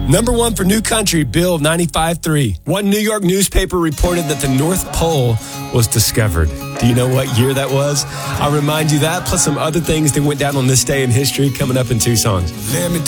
Number one for New Country, Bill 95.3. One New York newspaper reported that the North Pole was discovered. Do you know what year that was? I'll remind you that, plus some other things that went down on this day in history coming up in two songs. Let me